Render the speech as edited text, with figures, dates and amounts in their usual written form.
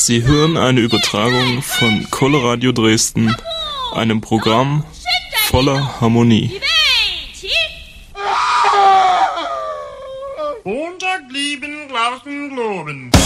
Sie hören eine Übertragung von Coloradio Dresden, einem Programm voller Harmonie. Montag lieben, glauben, globen.